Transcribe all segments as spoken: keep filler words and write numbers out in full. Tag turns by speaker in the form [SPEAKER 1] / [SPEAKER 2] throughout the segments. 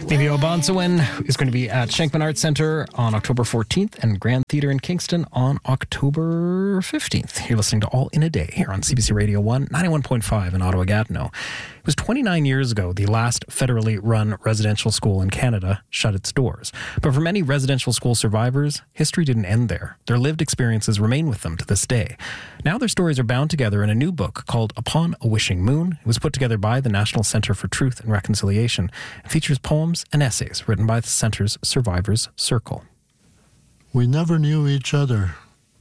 [SPEAKER 1] Maybe Obonsawin is going to be at Shenkman Arts Centre on October fourteenth and Grand Theatre in Kingston on October fifteenth. You're listening to All in a Day here on C B C Radio one, ninety-one point five in Ottawa-Gatineau. It was twenty-nine years ago the last federally run residential school in Canada shut its doors. But for many residential school survivors, history didn't end there. Their lived experiences remain with them to this day. Now their stories are bound together in a new book called Upon a Wishing Moon. It was put together by the National Centre for Truth and Reconciliation and features poems and essays written by the Centre's Survivors Circle.
[SPEAKER 2] We never knew each other,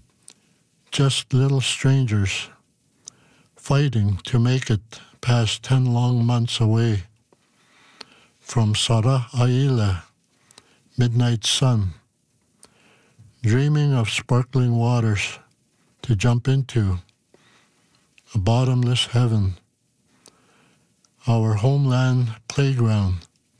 [SPEAKER 2] just little strangers, fighting to make it past ten long months away from Sara Aila, midnight sun, dreaming of sparkling waters to jump into, a bottomless heaven, our homeland playground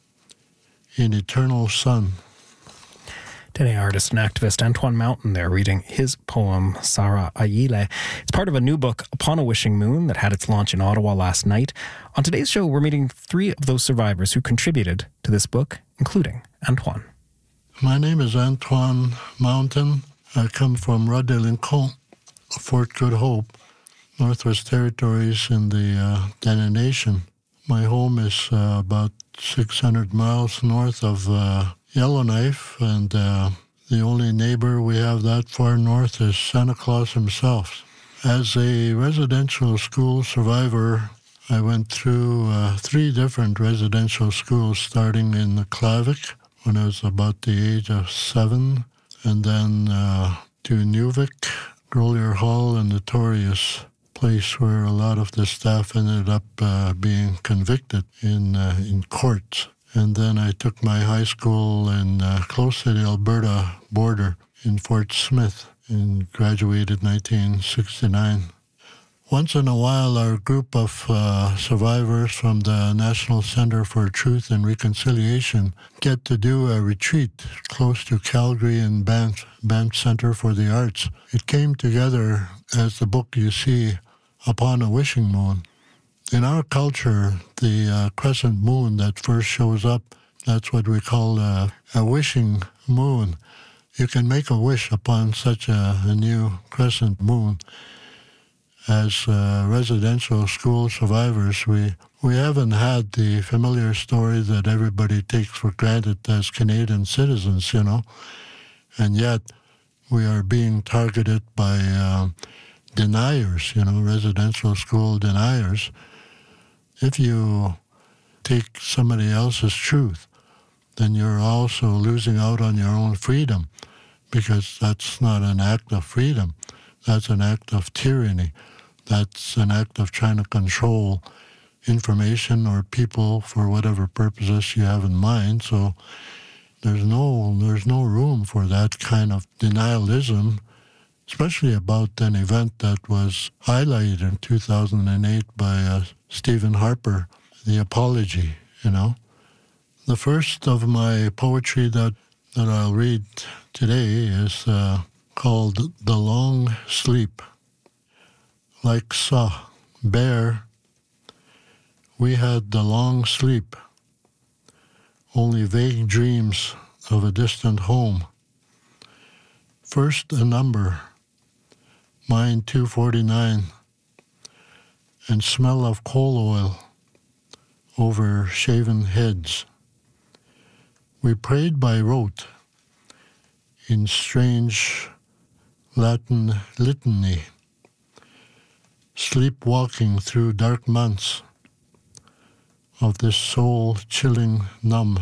[SPEAKER 2] in eternal sun.
[SPEAKER 1] Today, artist and activist Antoine Mountain there reading his poem, Sara Aila. It's part of a new book, Upon a Wishing Moon, that had its launch in Ottawa last night. On today's show, we're meeting three of those survivors who contributed to this book, including Antoine.
[SPEAKER 2] My name is Antoine Mountain. I come from Ras-des-Lincolns, Fort Good Hope, Northwest Territories in the uh, Dene Nation. My home is uh, about six hundred miles north of uh, Yellowknife, and uh, the only neighbor we have that far north is Santa Claus himself. As a residential school survivor, I went through uh, three different residential schools, starting in Klavik when I was about the age of seven, and then uh, to Nuvik, Grolier Hall, a notorious place where a lot of the staff ended up uh, being convicted in uh, in courts. And then I took my high school in uh, close to the Alberta border in Fort Smith and graduated nineteen sixty-nine. Once in a while, our group of uh, survivors from the National Centre for Truth and Reconciliation get to do a retreat close to Calgary and Banff, Banff Centre for the Arts. It came together as the book you see, Upon a Wishing Moon. In our culture, the uh, crescent moon that first shows up, that's what we call uh, a wishing moon. You can make a wish upon such a, a new crescent moon. As uh, residential school survivors, we, we haven't had the familiar story that everybody takes for granted as Canadian citizens, you know, and yet we are being targeted by uh, deniers, you know, residential school deniers. If you take somebody else's truth, then you're also losing out on your own freedom, because that's not an act of freedom. That's an act of tyranny. That's an act of trying to control information or people for whatever purposes you have in mind. So there's no there's no room for that kind of denialism, especially about an event that was highlighted in two thousand eight by uh, Stephen Harper, The Apology, you know. The first of my poetry that, that I'll read today is uh, called The Long Sleep. Like Sa, bear, we had the long sleep, only vague dreams of a distant home. First a number, mine two forty-nine, and smell of coal oil over shaven heads. We prayed by rote in strange Latin litany, sleepwalking through dark months of this soul-chilling numb.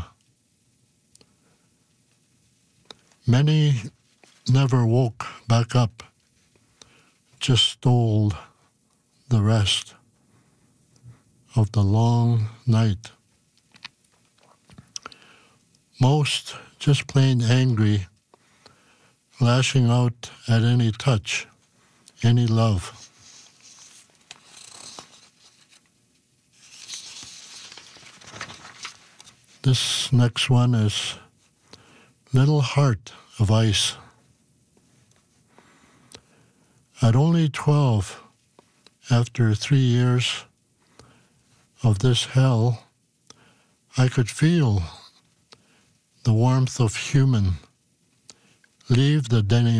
[SPEAKER 2] Many never woke back up, just stole the rest of the long night. Most just plain angry, lashing out at any touch, any love. This next one is Little Heart of Ice. At only twelve, after three years of this hell, I could feel the warmth of human. Leave the